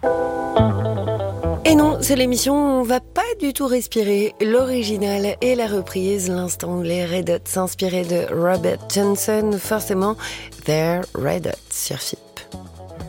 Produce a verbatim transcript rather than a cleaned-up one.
Et non, c'est l'émission où on va pas du tout respirer. L'original et la reprise, l'instant où les Red Hot s'inspiraient de Robert Johnson, forcément, They're Red Hot sur F I.